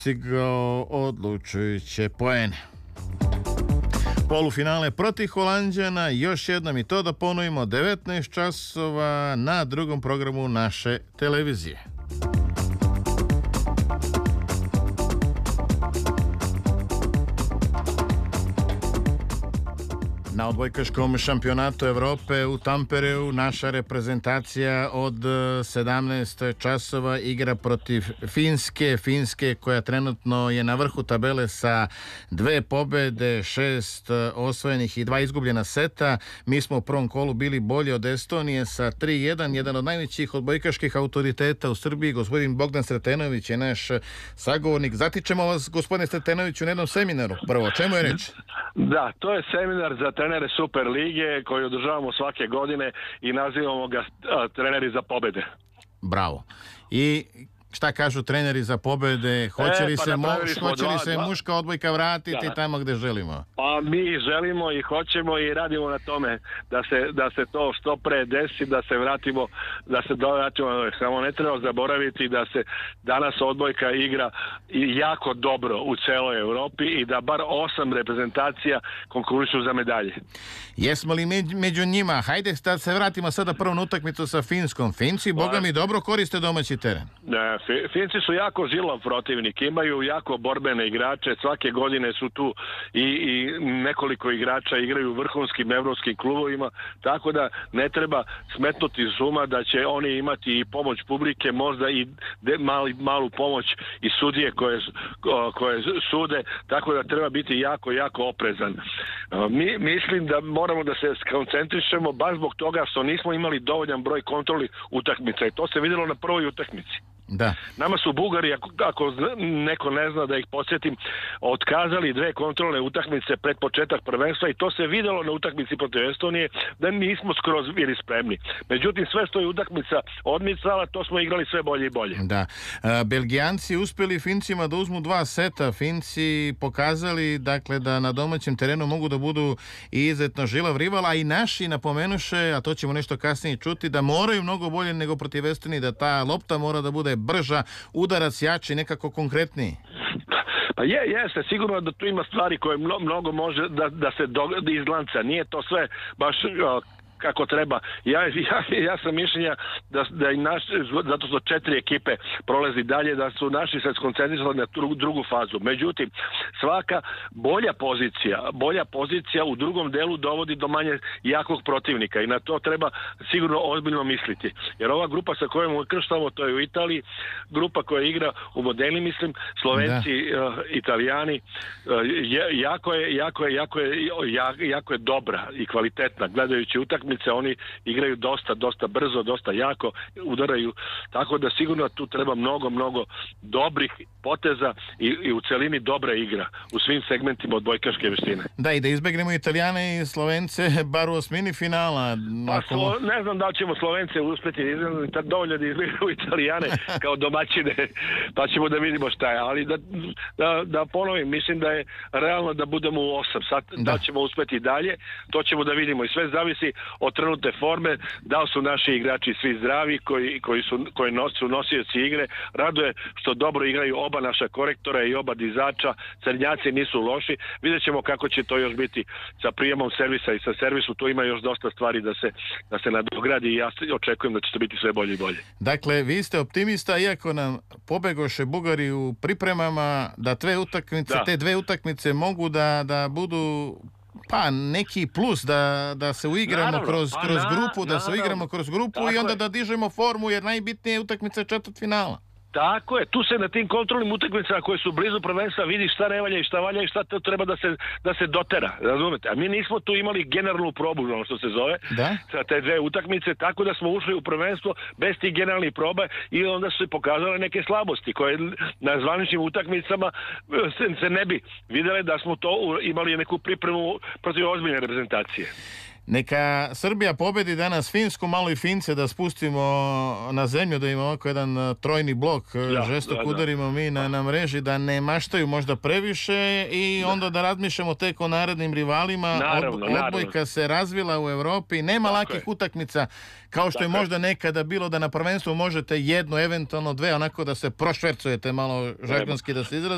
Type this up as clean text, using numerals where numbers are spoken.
Stigao odlučujuće poene. Polufinale protiv Holanđana, još jednom i to da ponovimo, 19 časova na drugom programu naše televizije. Na odbojkaškom šampionatu Evrope u Tampereu naša reprezentacija od 17 časova igra protiv Finske koja trenutno je na vrhu tabele sa 2 pobede, 6 osvojenih i 2 izgubljena seta. Mi smo u prvom kolu bili bolji od Estonije sa 3-1. Jedan od najvećih odbojkaških autoriteta u Srbiji, gospodin Bogdan Sretenović, je naš sagovornik. Zatičemo vas, gospodine Sretenoviću, na jednom seminaru. Prvo, o čemu je reč? Da, to je seminar za trenere Super lige koji održavamo svake godine i nazivamo ga treneri za pobede. Bravo. I šta kažu treneri za pobede? Hoće li se muška odbojka vratiti tamo gde želimo? Pa mi želimo i hoćemo i radimo na tome da se to što pre desi, da se vratimo, samo ne treba zaboraviti da se danas odbojka igra jako dobro u celoj Evropi i da bar 8 reprezentacija konkurišu za medalje. Jesmo li među njima? Hajde da se vratimo sada prvo na utakmicu sa Finskom. Finci, boga mi, dobro koriste domaći teren. Finci su jako žilav protivnik, imaju jako borbene igrače, svake godine su tu i nekoliko igrača igraju u vrhunskim evropskim klubovima, tako da ne treba smetnuti suma da će oni imati i pomoć publike, možda i malu pomoć i sudije koje sude, tako da treba biti jako, jako oprezan. Mislim da moramo da se skoncentrišemo baš zbog toga što nismo imali dovoljan broj kontrolnih utakmica i to se videlo na prvoj utakmici. Da. Nama su Bugari, ako neko ne zna da ih podsjetim, otkazali 2 kontrolne utakmice pred početak prvenstva i to se videlo na utakmici protiv Estonije da nismo skroz bili spremni. Međutim, sve što je utakmica odmicala, to smo igrali sve bolje i bolje. Da. Belgijanci uspeli Fincima da uzmu 2 seta. Finci pokazali dakle da na domaćem terenu mogu da budu izuzetno žilav rival, a i naši napomenuše, a to ćemo nešto kasnije čuti, da moraju mnogo bolje nego protiv Estonije, da ta lopta mora da bude brža, udarac jači, nekako konkretniji. Pa jeste, sigurno da tu ima stvari koje mnogo može da se izlanca. Nije to sve baš kako treba. Ja sam mišljenja da i zato što 4 ekipe prolazi dalje, da su naši se skoncentrisali na drugu fazu. Međutim, svaka bolja pozicija u drugom delu dovodi do manje jakog protivnika i na to treba sigurno ozbiljno misliti. Jer ova grupa sa kojom ukrštamo, to je u Italiji, grupa koja igra u Modeni, mislim, Slovenci, Italijani, jako je dobra i kvalitetna. Gledajući utakmice, oni igraju dosta brzo, dosta jako, udaraju, tako da sigurno tu treba mnogo dobrih poteza i u celini dobra igra u svim segmentima odbojkaške veštine. Da, i da izbegnemo Italijane i Slovence bar u osmini finala. Ne znam da li ćemo Slovence uspeti, dovoljno da izbegnemo Italijane kao domaćine, pa ćemo da vidimo šta je, ali da ponovim, mislim da je realno da budemo u 8, sad da ćemo uspeti dalje, to ćemo da vidimo i sve zavisi od trenutne forme, da li su naši igrači svi zdravi koji su nosioci igre. Raduje što dobro igraju oba naša korektora i oba dizača, crnjaci nisu loši. Vidjet ćemo kako će to još biti sa prijemom servisa i sa servisu, tu ima još dosta stvari da se nadogradi i ja očekujem da će to biti sve bolje i bolje. Dakle, vi ste optimista, iako nam pobegoše Bugari u pripremama, da te 2 utakmice mogu da budu neki plus, da se uigramo kroz grupu, da se uigramo kroz grupu i onda da dižemo formu, jer najbitnije je utakmica četvrtfinala. Tako je, tu se na tim kontrolnim utakmicama koje su blizu prvenstva vidi šta ne valja i šta valja i šta to treba da se dotera, razumete? A mi nismo tu imali generalnu probu, ono što se zove, sa te 2 utakmice, tako da smo ušli u prvenstvo bez tih generalnih proba i onda su se pokazale neke slabosti koje na zvaničnim utakmicama se ne bi videle da smo to imali neku pripremu protiv ozbiljne reprezentacije. Neka Srbija pobedi danas Finsku, malo i Fince da spustimo na zemlju, da imamo ovako jedan trojni blok, žestok udarimo mi na mreži, da ne maštaju možda previše i onda da razmišljamo tek o narednim rivalima. Odbojka se razvila u Evropi, nema lakih utakmica kao što je možda nekada bilo da na prvenstvu možete 1, eventualno 2, onako da se prošvercujete, malo žargonski da se izrazi.